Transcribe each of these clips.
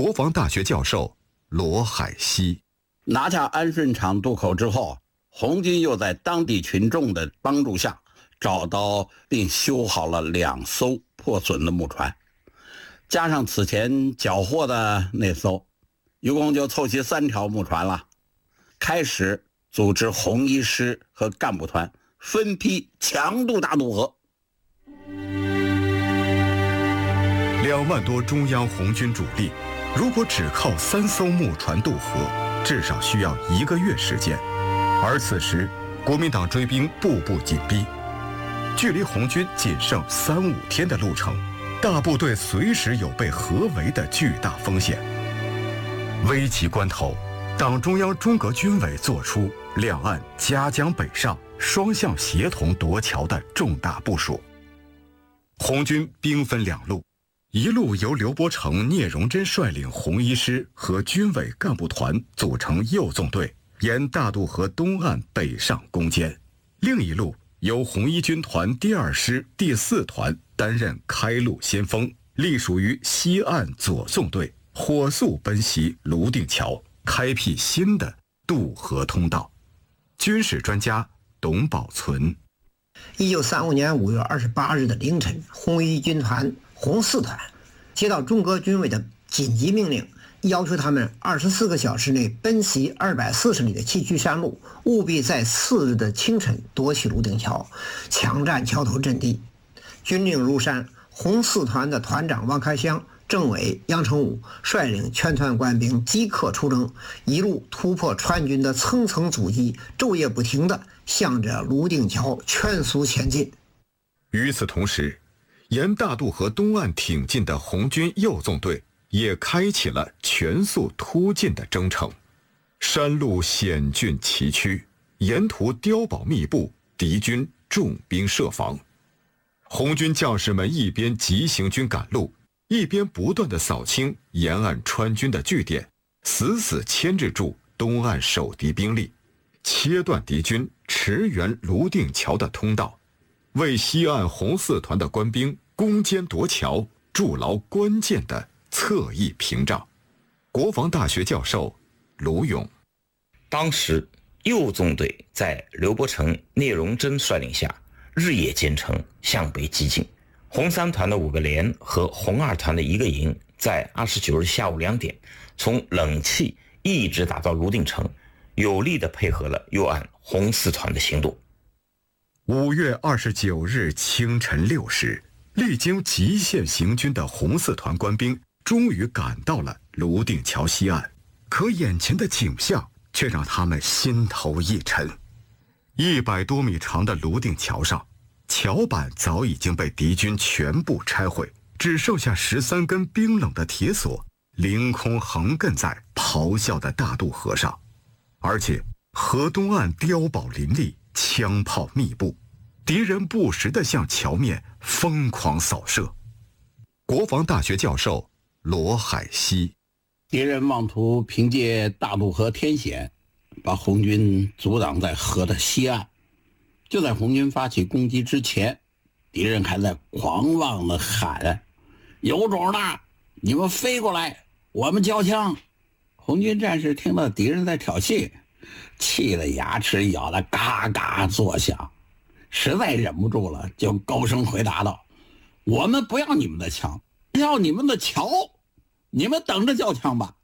国防大学教授罗海西。 拿下安顺场渡口之后，红军又在当地群众的帮助下找到并修好了2艘破损的木船，加上此前缴获的那艘，一共就凑齐3条木船了。开始组织红一师和干部团分批强渡大渡河。 2万多中央红军主力，如果只靠3艘木船渡河，至少需要1个月时间。而此时，国民党追兵步步紧逼，距离红军仅剩3-5天的路程，大部队随时有被合围的巨大风险。危急关头，党中央中革军委作出两岸夹江北上、双向协同夺桥的重大部署。红军兵分2路，一路由刘伯承、聂荣臻率领红一师和军委干部团组成右纵队，沿大渡河东岸北上攻坚；另一路由红一军团第2师第4团担任开路先锋，隶属于西岸左纵队，火速奔袭泸定桥，开辟新的渡河通道。军事专家董宝存 ：1935年5月28日的凌晨，红一军团红4团接到中革军委的紧急命令，要求他们24个小时内奔袭240里的崎岖山路，务必在次日的清晨夺取泸定桥，抢占桥头阵地。军令如山，红4团的团长王开湘、政委杨成武率领全团官兵即刻出征，一路突破川军的层层阻击，昼夜不停地向着泸定桥全速前进。 与此同时，沿大渡河东岸挺进的红军右纵队也开启了全速突进的征程。山路险峻崎岖，沿途碉堡密布，敌军重兵设防。红军将士们一边急行军赶路，一边不断地扫清沿岸川军的据点，死死牵制住东岸守敌兵力，切断敌军驰援泸定桥的通道，为西岸红4团的官兵攻坚夺桥筑牢关键的侧翼屏障。国防大学教授卢勇： 当时右纵队在刘伯承、聂荣臻率领下日夜兼程向北激进，红3团的5个连和红2团的1个营在29日下午2点从冷气一直打到泸定城，有力地配合了右岸红4团的行动。 5月29日清晨6时，历经极限行军的红4团官兵终于赶到了泸定桥西岸，可眼前的景象却让他们心头一沉。100多米长的泸定桥上，桥板早已经被敌军全部拆毁，只剩下13根冰冷的铁索凌空横亘在咆哮的大渡河上，而且河东岸碉堡林立，枪炮密布，敌人不时地向桥面疯狂扫射。国防大学教授罗海西： 敌人妄图凭借大渡河天险把红军阻挡在河的西岸。就在红军发起攻击之前，敌人还在狂妄地喊：有种的，你们飞过来，我们交枪。红军战士听到敌人在挑衅，气得牙齿咬得嘎嘎作响，实在忍不住了，就高声回答道：我们不要你们的枪，要你们的桥，你们等着交枪吧。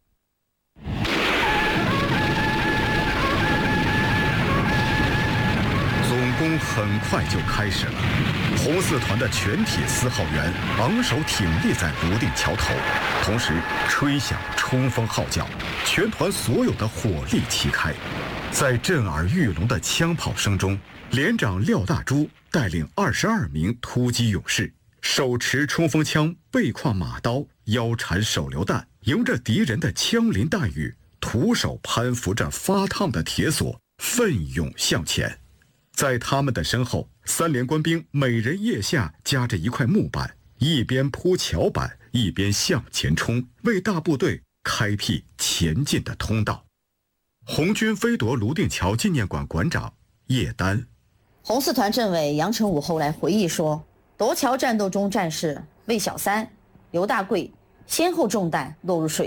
总攻很快就开始了，红4团的全体4号员昂首挺立在泸定桥头，同时吹响冲锋号角，全团所有的火力齐开。在震耳欲聋的枪炮声中，连长廖大珠带领22名突击勇士，手持冲锋枪，背挎马刀，腰缠手榴弹，迎着敌人的枪林弹雨，徒手攀扶着发烫的铁索，奋勇向前。在他们的身后，3连官兵每人腋下夹着一块木板，一边铺桥板，一边向前冲，为大部队开辟前进的通道。红军飞夺泸定桥纪念馆馆长叶丹： 红4团政委杨成武后来回忆说，夺桥战斗中战士魏小三、刘大贵先后中弹落入水